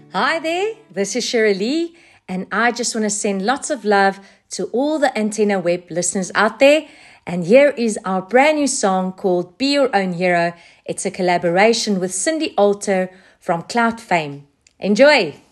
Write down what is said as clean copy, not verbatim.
Hi there, this is Shirley, and I just want to send lots of love to all the Antenna Web listeners out there. And here is our brand new song called Be Your Own Hero. It's a collaboration with Cindy Alter from Cloud Fame. Enjoy!